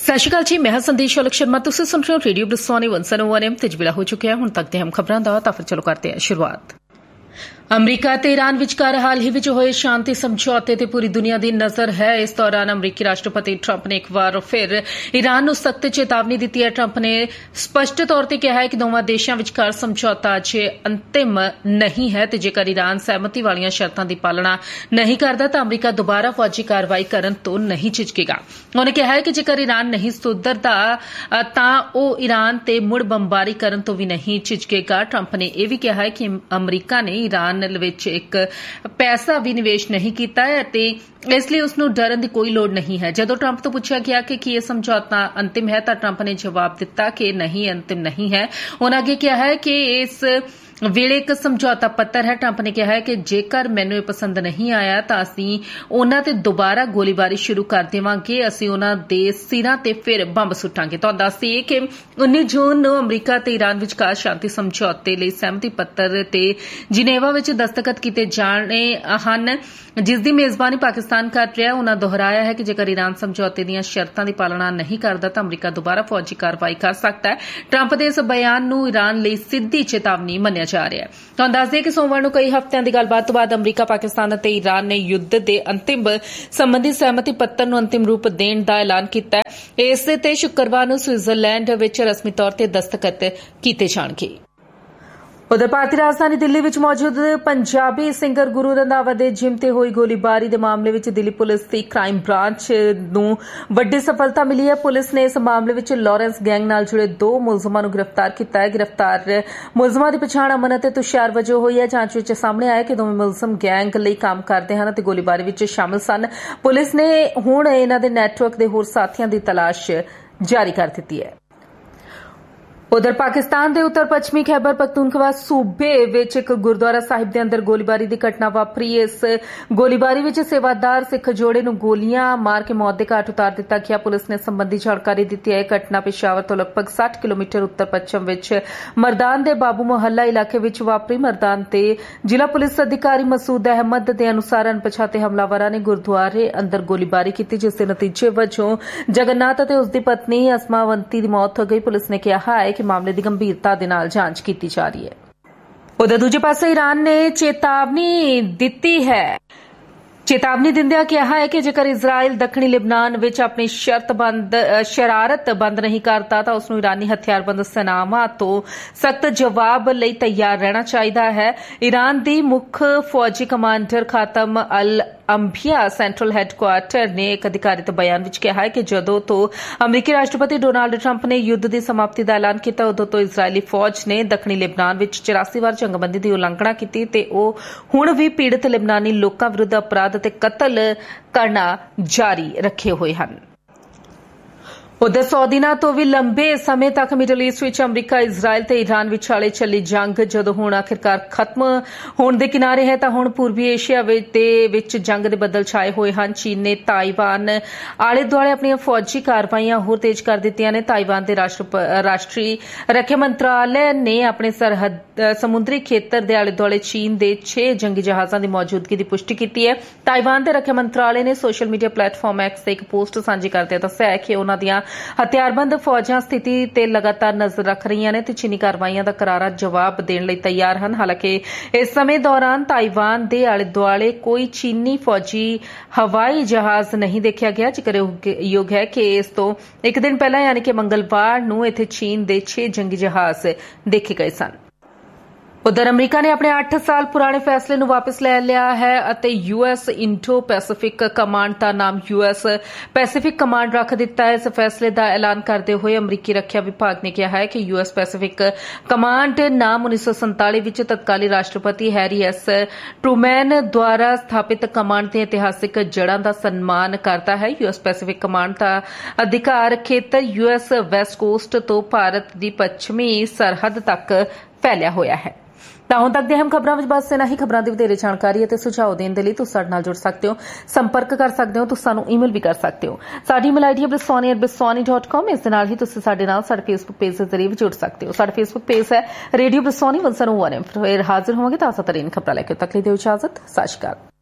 ਸਤਿ ਸ਼੍ਰੀ ਅਕਾਲ ਜੀ, ਮੈਂ ਹਾਂ ਸੰਦੀਪ ਸ਼ੌਲਕ ਸ਼ਰਮਾ। ਤੁਸੀਂ ਸੁਣ ਰਹੇ ਹੋ ਰੇਡੀਓ ਬ੍ਰਿਸਟੋਨੀ 101 FM ਤੇ ਵੇਲਾ ਹੋ ਚੁੱਕਿਆ ਹੁਣ ਤੱਕ ਦੇ ਖਬਰਾਂ ਦਾ। ਤਾਂ ਫਿਰ ਚਲੋ ਕਰਦੇ ਹਾਂ ਸ਼ੁਰੂਆਤ। ਅਮਰੀਕਾ ਤੇ ਈਰਾਨ ਵਿਚਕਾਰ ਹਾਲ ਹੀ ਵਿੱਚ ਹੋਏ ਸ਼ਾਂਤੀ ਸਮਝੌਤੇ ਤੇ ਪੂਰੀ ਦੁਨੀਆ ਦੀ ਨਜ਼ਰ ਹੈ। ਇਸ ਦੌਰਾਨ ਅਮਰੀਕੀ ਰਾਸ਼ਟਰਪਤੀ ਟਰੰਪ ਨੇ ਇੱਕ ਵਾਰ ਫਿਰ ਈਰਾਨ ਨੂੰ ਸਖਤ ਚੇਤਾਵਨੀ ਦਿੱਤੀ ਹੈ। ਟਰੰਪ ਨੇ ਸਪਸ਼ਟ ਤੌਰ ਤੇ ਕਿਹਾ ਹੈ ਕਿ ਦੋਵਾਂ ਦੇਸ਼ਾਂ ਵਿਚਕਾਰ ਸਮਝੌਤਾ ਅਜੇ ਅੰਤਿਮ ਨਹੀਂ ਹੈ ਤੇ ਜੇਕਰ ਈਰਾਨ ਸਹਿਮਤੀ ਵਾਲੀਆਂ ਸ਼ਰਤਾਂ ਦੀ ਪਾਲਣਾ ਨਹੀਂ ਕਰਦਾ ਤਾਂ ਅਮਰੀਕਾ ਦੁਬਾਰਾ ਫੌਜੀ ਕਾਰਵਾਈ ਕਰਨ ਤੋਂ ਨਹੀਂ ਝਿਜਕੇਗਾ। ਉਹਨੇ ਕਿਹਾ ਹੈ ਕਿ ਜੇਕਰ ਈਰਾਨ ਨਹੀਂ ਸੁਧਰਦਾ ਤਾਂ ਉਹ ਈਰਾਨ ਤੇ ਮੁੜ ਬੰਬਾਰੀ ਕਰਨ ਤੋਂ ਵੀ ਨਹੀਂ ਝਿਜਕੇਗਾ। ਟਰੰਪ ਨੇ ਇਹ ਵੀ ਕਿਹਾ ਹੈ ਕਿ ਅਮਰੀਕਾ ਨੇ ਈਰਾਨ ਵਿੱਚ ਇੱਕ ਪੈਸਾ ਵੀ ਨਿਵੇਸ਼ ਨਹੀਂ ਕੀਤਾ ਹੈ ਤੇ ਇਸ ਲਈ ਉਸ ਨੂੰ ਡਰਨ ਦੀ ਕੋਈ ਲੋੜ ਨਹੀਂ ਹੈ। ਜਦੋਂ ਟਰੰਪ ਤੋਂ ਪੁੱਛਿਆ ਗਿਆ ਕਿ ਕੀ ਇਹ ਸਮਝੌਤਾ ਅੰਤਿਮ ਹੈ ਤਾਂ ਟਰੰਪ ਨੇ ਜਵਾਬ ਦਿੱਤਾ ਕਿ ਨਹੀਂ, ਅੰਤਿਮ ਨਹੀਂ ਹੈ। ਉਨ੍ਹਾਂ ਅੱਗੇ ਕਿਹਾ ਹੈ ਕਿ ਇਸ ਵੇਲੇ ਇੱਕ ਸਮਝੌਤਾ ਪੱਤਰ ਹੈ। ਟਰੰਪ ਨੇ ਕਿਹਾ ਹੈ ਕਿ ਜੇਕਰ ਮੈਨੂੰ ਇਹ ਪਸੰਦ ਨਹੀਂ ਆਇਆ ਤਾਂ ਅਸੀਂ ਉਨ੍ਹਾਂ ਤੇ ਦੁਬਾਰਾ ਗੋਲੀਬਾਰੀ ਸ਼ੁਰੂ ਕਰ ਦੇਵਾਂਗੇ। ਅਸੀਂ ਉਨ੍ਹਾਂ ਦੇ ਸਿਰਾਂ ਤੇ ਫਿਰ ਬੰਬ ਸੁੱਟਾਂਗੇ। ਤੁਹਾਨੂੰ ਦੱਸ ਦਈਏ ਕਿ 19 ਜੂਨ ਨੂੰ ਅਮਰੀਕਾ ਤੇ ਈਰਾਨ ਵਿਚਕਾਰ ਸ਼ਾਂਤੀ ਸਮਝੌਤੇ ਲਈ ਸਹਿਮਤੀ ਪੱਤਰ ਤੇ ਜਿਨੇਵਾ ਵਿੱਚ ਦਸਤਖਤ ਕੀਤੇ ਜਾਣੇ ਹਨ, ਜਿਸ ਦੀ ਮੇਜ਼ਬਾਨੀ ਪਾਕਿਸਤਾਨ ਕਰ ਰਿਹਾ। ਉਨ੍ਹਾਂ ਦੁਹਰਾਇਆ ਹੈ ਕਿ ਜੇਕਰ ਈਰਾਨ ਸਮਝੌਤੇ ਦੀਆਂ ਸ਼ਰਤਾਂ ਦੀ ਪਾਲਣਾ ਨਹੀਂ ਕਰਦਾ ਤਾਂ ਅਮਰੀਕਾ ਦੁਬਾਰਾ ਫੌਜੀ ਕਾਰਵਾਈ ਕਰ ਸਕਦਾ ਹੈ। ਟਰੰਪ ਦੇ ਇਸ ਬਿਆਨ ਨੂੰ ਈਰਾਨ ਲਈ ਸਿੱਧੀ ਚੇਤਾਵਨੀ ਮੰਨਿਆ ਜਾ ਰਿਹਾ ਹੈ। ਤੁਹਾਨੂੰ ਦੱਸ ਦਈਏ ਕਿ ਸੋਮਵਾਰ ਨੂੰ ਕਈ ਹਫ਼ਤਿਆਂ ਦੀ ਗੱਲਬਾਤ ਤੋਂ ਬਾਅਦ ਅਮਰੀਕਾ, ਪਾਕਿਸਤਾਨ ਅਤੇ ਈਰਾਨ ਨੇ ਯੁੱਧ ਦੇ ਅੰਤਿਮ ਸੰਬੰਧੀ ਸਹਿਮਤੀ ਪੱਤਰ ਨੂੰ ਅੰਤਿਮ ਰੂਪ ਦੇਣ ਦਾ ਐਲਾਨ ਕੀਤਾ ਹੈ। ਇਸ ਤੇ ਸ਼ੁੱਕਰਵਾਰ ਨੂੰ ਸਵਿਟਜ਼ਰਲੈਂਡ ਵਿੱਚ ਰਸਮੀ ਤੌਰ ਤੇ ਦਸਤਖਤ ਕੀਤੇ ਜਾਣਗੇ। ਉਧਰ ਭਾਰਤੀ ਰਾਜਧਾਨੀ ਦਿੱਲੀ ਵਿੱਚ ਮੌਜੂਦ ਪੰਜਾਬੀ ਸਿੰਗਰ ਗੁਰੂ ਰੰਧਾਵਾ ਦੇ ਜਿਮ ਤੇ ਹੋਈ ਗੋਲੀਬਾਰੀ ਦੇ ਮਾਮਲੇ ਵਿੱਚ ਦਿੱਲੀ ਪੁਲਿਸ ਦੀ ਕ੍ਰਾਈਮ ਬ੍ਰਾਂਚ ਨੂੰ ਵੱਡੀ ਸਫਲਤਾ ਮਿਲੀ ਹੈ। ਪੁਲਿਸ ਨੇ ਇਸ ਮਾਮਲੇ ਵਿੱਚ ਲਾਰੈਂਸ ਗੈਂਗ ਨਾਲ ਜੁੜੇ 2 ਮੁਲਜ਼ਮਾਂ ਨੂੰ ਗ੍ਰਿਫਤਾਰ ਕੀਤਾ ਹੈ। ਗ੍ਰਿਫਤਾਰ ਮੁਲਜ਼ਮਾਂ ਦੀ ਪਛਾਣ ਅਮਨ ਅਤੇ ਤੁਸ਼ਾਰ ਵਜੋਂ ਹੋਈ ਹੈ। ਜਾਂਚ ਵਿੱਚ ਸਾਹਮਣੇ ਆਇਆ ਕਿ ਦੋਵੇਂ ਮੁਲਜ਼ਮ ਗੈਂਗ ਲਈ ਕੰਮ ਕਰਦੇ ਹਨ ਅਤੇ ਗੋਲੀਬਾਰੀ ਵਿੱਚ ਸ਼ਾਮਲ ਸਨ। ਪੁਲਿਸ ਨੇ ਹੁਣ ਇਹਨਾਂ ਦੇ ਨੈਟਵਰਕ ਦੇ ਹੋਰ ਸਾਥੀਆਂ ਦੀ ਤਲਾਸ਼ ਜਾਰੀ ਕਰ ਦਿੱਤੀ ਹੈ। ਉਧਰ ਪਾਕਿਸਤਾਨ ਦੇ ਉੱਤਰ ਪੱਛਮੀ ਖੈਬਰ ਪਖਤੂਨਖਵਾ ਸੂਬੇ ਵਿੱਚ ਇੱਕ ਗੁਰਦੁਆਰਾ ਸਾਹਿਬ ਦੇ ਅੰਦਰ ਗੋਲੀਬਾਰੀ ਦੀ ਘਟਨਾ ਵਾਪਰੀ। ਇਸ ਗੋਲੀਬਾਰੀ ਵਿੱਚ ਸੇਵਾਦਾਰ ਸਿੱਖ ਜੋੜੇ ਨੂੰ ਗੋਲੀਆਂ ਮਾਰ ਕੇ ਮੌਤ ਦੇ ਘਾਟ ਉਤਾਰ ਦਿੱਤਾ ਗਿਆ। ਪੁਲਿਸ ਨੇ ਸੰਬੰਧੀ ਜਾਣਕਾਰੀ ਦਿੱਤੀ ਹੈ। ਇਹ ਘਟਨਾ ਪਿਸ਼ਾਵਰ ਤੋਂ ਲਗਭਗ 60 ਕਿਲੋਮੀਟਰ ਉੱਤਰ ਪੱਛਮ ਵਿੱਚ ਮਰਦਾਨ ਦੇ ਬਾਬੂ ਮੁਹੱਲਾ ਇਲਾਕੇ ਵਿੱਚ ਵਾਪਰੀ। ਮਰਦਾਨ ਤੇ ਜ਼ਿਲ੍ਹਾ ਪੁਲਿਸ ਅਧਿਕਾਰੀ ਮਸੂਦ ਅਹਿਮਦ ਦੇ ਅਨੁਸਾਰ ਅਣਪਛਾਤੇ ਹਮਲਾਵਰਾਂ ਨੇ ਗੁਰਦੁਆਰੇ ਅੰਦਰ ਗੋਲੀਬਾਰੀ ਕੀਤੀ, ਜਿਸ ਦੇ ਨਤੀਜੇ ਵਜੋਂ ਜਗਨਨਾਥ ਅਤੇ ਉਸ ਦੀ ਪਤਨੀ ਅਸਮਾਵੰਤੀ ਦੀ ਮੌਤ ਹੋ ਗਈ। ਪੁਲਿਸ ਨੇ ਕਿਹਾ ਹੈ ਕਿ ਮਾਮਲੇ ਦੀ ਗੰਭੀਰਤਾ ਦੇ ਨਾਲ ਜਾਂਚ ਕੀਤੀ ਜਾ ਰਹੀ ਹੈ। ਉਧਰ ਦੂਜੇ ਪਾਸੇ ਈਰਾਨ ਨੇ ਚੇਤਾਵਨੀ ਦਿੱਤੀ ਹੈ। ਚੇਤਾਵਨੀ ਦਿੰਦਿਆਂ ਕਿਹਾ ਹੈ ਕਿ ਜੇਕਰ ਇਜ਼ਰਾਈਲ ਦੱਖਣੀ ਲਿਬਨਾਨ ਵਿੱਚ ਆਪਣੀ ਸ਼ਰਾਰਤ ਬੰਦ ਨਹੀਂ ਕਰਦਾ ਤਾਂ ਉਸ ਨੂੰ ਈਰਾਨੀ ਹਥਿਆਰਬੰਦ ਸੈਨਾਵਾਂ ਤੋਂ ਸਖਤ ਜਵਾਬ ਲਈ ਤਿਆਰ ਰਹਿਣਾ ਚਾਹੀਦਾ ਹੈ। ਈਰਾਨ ਦੀ ਮੁੱਖ ਫੌਜੀ ਕਮਾਂਡਰ ਖਾਤਮ ਅਲ ਅੰਬੀਆ ਸੈਂਟਰਲ ਹੈੱਡਕੁਆਰਟਰ ਨੇ ਇੱਕ ਅਧਿਕਾਰਿਤ ਬਿਆਨ ਵਿੱਚ ਕਿਹਾ ਹੈ ਕਿ ਜਦੋਂ ਤੋਂ ਅਮਰੀਕੀ ਰਾਸ਼ਟਰਪਤੀ ਡੋਨਾਲਡ ਟਰੰਪ ਨੇ ਯੁੱਧ ਦੀ ਸਮਾਪਤੀ ਦਾ ਐਲਾਨ ਕੀਤਾ, ਉਦੋਂ ਤੋਂ ਇਜ਼ਰਾਈਲੀ ਫੌਜ ਨੇ ਦੱਖਣੀ ਲਿਬਨਾਨ ਵਿੱਚ 84 ਵਾਰ ਜੰਗਬੰਦੀ ਦੀ ਉਲੰਘਣਾ ਕੀਤੀ ਤੇ ਉਹ ਹੁਣ ਵੀ ਪੀੜਤ ਲਿਬਨਾਨੀ ਲੋਕਾਂ ਵਿਰੁੱਧ ਅਪਰਾਧ ਅਤੇ ਕਤਲ ਕਰਨਾ ਜਾਰੀ ਰੱਖੇ ਹੋਏ ਹਨ। ਉਧਰ 100 ਦਿਨਾਂ ਤੋਂ ਵੀ ਲੰਬੇ ਸਮੇਂ ਤੱਕ ਮਿਡਲ ਈਸਟ ਵਿੱਚ ਅਮਰੀਕਾ, ਇਜ਼ਰਾਈਲ ਤੇ ਈਰਾਨ ਵਿਚਾਲੇ ਚੱਲੀ ਜੰਗ ਜਦੋਂ ਹੁਣ ਆਖਿਰਕਾਰ ਖਤਮ ਹੋਣ ਦੇ ਕਿਨਾਰੇ ਹੈ ਤਾਂ ਹੁਣ ਪੂਰਬੀ ਏਸ਼ੀਆ ਵਿੱਚ ਜੰਗ ਦੇ ਬੱਦਲ ਛਾਏ ਹੋਏ ਹਨ। ਚੀਨ ਨੇ ਤਾਈਵਾਨ ਆਲੇ ਦੁਆਲੇ ਆਪਣੀਆਂ ਫੌਜੀ ਕਾਰਵਾਈਆਂ ਹੋਰ ਤੇਜ਼ ਕਰ ਦਿੱਤੀਆਂ ਨੇ। ਤਾਈਵਾਨ ਦੇ ਰਾਸ਼ਟਰੀ ਰੱਖਿਆ ਮੰਤਰਾਲੇ ਨੇ ਆਪਣੇ ਸਮੁੰਦਰੀ ਖੇਤਰ ਦੇ ਆਲੇ ਦੁਆਲੇ ਚੀਨ ਦੇ 6 ਜੰਗੀ ਜਹਾਜ਼ਾਂ ਦੀ ਮੌਜੂਦਗੀ ਦੀ ਪੁਸ਼ਟੀ ਕੀਤੀ ਹੈ। ਤਾਈਵਾਨ ਦੇ ਰੱਖਿਆ ਮੰਤਰਾਲੇ ਨੇ ਸੋਸ਼ਲ ਮੀਡੀਆ ਪਲੇਟਫਾਰਮ ਐਕਸ ਤੇ ਇੱਕ ਪੋਸਟ ਸਾਂਝੀ ਕਰਦਿਆਂ ਦੱਸਿਆ ਹੈ ਕਿ ਉਨ੍ਹਾਂ ਦੀਆਂ ਹਥਿਆਰਬੰਦ ਫੌਜਾਂ ਸਥਿਤੀ ਤੇ ਲਗਾਤਾਰ ਨਜ਼ਰ ਰੱਖ ਰਹੀਆਂ ਨੇ ਤੇ ਚੀਨੀ ਕਾਰਵਾਈਆਂ ਦਾ ਕਰਾਰਾ ਜਵਾਬ ਦੇਣ ਲਈ ਤਿਆਰ ਹਨ। ਹਾਲਾਂਕਿ ਇਸ ਸਮੇਂ ਦੌਰਾਨ ਤਾਈਵਾਨ ਦੇ ਆਲੇ ਦੁਆਲੇ ਕੋਈ ਚੀਨੀ ਫੌਜੀ ਹਵਾਈ ਜਹਾਜ਼ ਨਹੀਂ ਦੇਖਿਆ ਗਿਆ। ਜ਼ਿਕਰਯੋਗ ਹੈ ਕਿ ਇਸ ਤੋਂ ਇੱਕ ਦਿਨ ਪਹਿਲਾਂ ਯਾਨੀ ਕਿ ਮੰਗਲਵਾਰ ਨੂੰ ਇੱਥੇ ਚੀਨ ਦੇ 6 ਜੰਗੀ ਜਹਾਜ਼ ਦੇਖੇ ਗਏ ਸਨ। ਉਧਰ ਅਮਰੀਕਾ ਨੇ ਆਪਣੇ 8 ਸਾਲ ਪੁਰਾਣੇ ਫੈਸਲੇ ਨੂੰ ਵਾਪਸ ਲੈ ਲਿਆ ਹੈ ਅਤੇ ਯੂਐਸ ਇੰਡੋ ਪੈਸੀਫਿਕ ਕਮਾਂਡ ਦਾ ਨਾਮ ਯੂਐਸ ਪੈਸੀਫਿਕ ਕਮਾਂਡ ਰੱਖ ਦਿੱਤਾ ਹੈ। ਇਸ ਫੈਸਲੇ ਦਾ ਐਲਾਨ ਕਰਦੇ ਹੋਏ ਅਮਰੀਕੀ ਰੱਖਿਆ ਵਿਭਾਗ ਨੇ ਕਿਹਾ ਹੈ ਕਿ ਯੂਐਸ ਪੈਸੀਫਿਕ ਕਮਾਂਡ ਨਾਮ 1947 ਵਿੱਚ ਤਤਕਾਲੀ ਰਾਸ਼ਟਰਪਤੀ ਹੈਰੀ ਐਸ ਟਰੂਮੈਨ ਦੁਆਰਾ ਸਥਾਪਿਤ ਕਮਾਂਡ ਦੀਆਂ ਇਤਿਹਾਸਿਕ ਜੜ੍ਹਾਂ ਦਾ ਸਨਮਾਨ ਕਰਦਾ ਹੈ। ਯੂਐਸ ਪੈਸੀਫਿਕ ਕਮਾਂਡ ਦਾ ਅਧਿਕਾਰ ਖੇਤਰ ਯੂਐਸ ਵੈਸਟ ਕੋਸਟ ਤੋਂ ਭਾਰਤ ਦੀ ਪੱਛਮੀ ਸਰਹੱਦ ਤੱਕ ਫੈਲਿਆ ਹੋਇਆ ਹੈ। ਤਾਂ ਹੁਣ ਤੱਕ ਦੀਆਂ ਅਹਿਮ ਖਬਰਾਂ ਵਿੱਚ ਬਸ ਇਨ੍ਹਾਂ ਹੀ। ਖਬਰਾਂ ਦੀ ਵਧੇਰੇ ਜਾਣਕਾਰੀ ਅਤੇ ਸੁਝਾਅ ਦੇਣ ਦੇ ਲਈ ਤੁਸੀਂ ਸਾਡੇ ਨਾਲ ਜੁੜ ਸਕਦੇ ਹੋ, ਸੰਪਰਕ ਕਰ ਸਕਦੇ ਹੋ, ਤੁਸੀਂ ਸਾਨੂੰ ਈਮੇਲ ਵੀ ਕਰ ਸਕਦੇ ਹੋ। ਸਾਡੀ ਈਮੇਲ ਆਈਡੀ ਹੈ bristoni@bristoni.com। ਇਸ ਦੇ ਨਾਲ ਹੀ ਤੁਸੀਂ ਸਾਡੇ ਨਾਲ ਸਾਡੇ ਫੇਸਬੁੱਕ ਪੇਜ ਦੇ ਜ਼ਰੀਏ ਵੀ ਜੁੜ ਸਕਦੇ ਹੋ। ਸਾਡਾ ਫੇਸਬੁੱਕ ਪੇਜ ਹੈ ਰੇਡੀਓ ਬ੍ਰਿਸਟੋਨੀ 101 FM। ਫਿਰ ਹਾਜ਼ਰ ਹੋਵਾਂਗੇ ਤਾਜ਼ਾ ਤਰੀਨ ਖਬਰਾਂ ਲੈ ਕੇ। ਤੱਕ ਲਈ ਦਿਓ ਇਜਾਜ਼ਤ। ਸਤਿ ਸ਼੍ਰੀ ਅਕਾਲ।